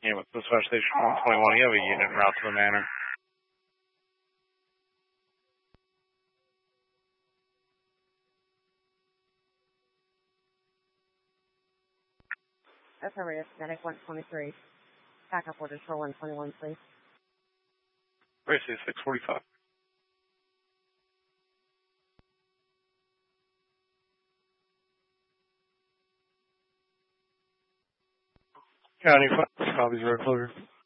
Yeah, with Dispatch Station 121, you have a unit route to the manor. Affirmative, Medic 123. Backup orders for 121, please. Race 645. County 5 copies, Red Clover.